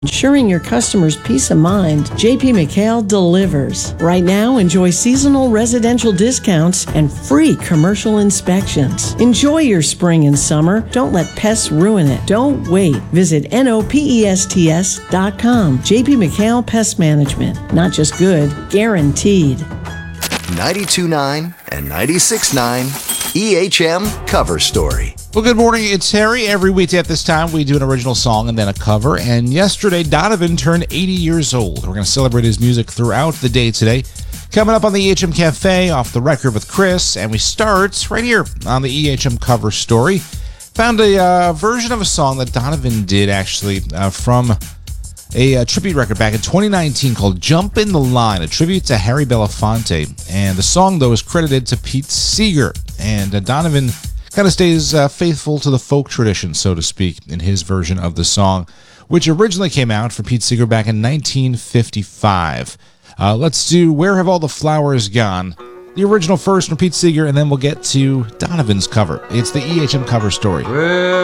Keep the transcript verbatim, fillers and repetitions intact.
Ensuring your customers' peace of mind, J P McHale delivers. Right now, enjoy seasonal residential discounts and free commercial inspections. Enjoy your spring and summer. Don't let pests ruin it. Don't wait. Visit N O P E S T S dot com. J P McHale Pest Management. Not just good, guaranteed. ninety-two point nine and ninety-six point nine E H M Cover Story. Well, good morning. It's Harry. Every weekday at this time, we do an original song and then a cover. And yesterday, Donovan turned eighty years old. We're going to celebrate his music throughout the day today. Coming up on the E H M Cafe, Off the Record with Chris. And we start right here on the E H M Cover Story. Found a uh, version of a song that Donovan did, actually, uh, from a, a tribute record back in twenty nineteen called Jump in the Line, a tribute to Harry Belafonte. And the song, though, is credited to Pete Seeger. And uh, Donovan kind of stays uh, faithful to the folk tradition, so to speak, in his version of the song, which originally came out for Pete Seeger back in nineteen fifty-five. Uh, let's do Where Have All the Flowers Gone? The original first from Pete Seeger, and then we'll get to Donovan's cover. It's the E H M Cover Story.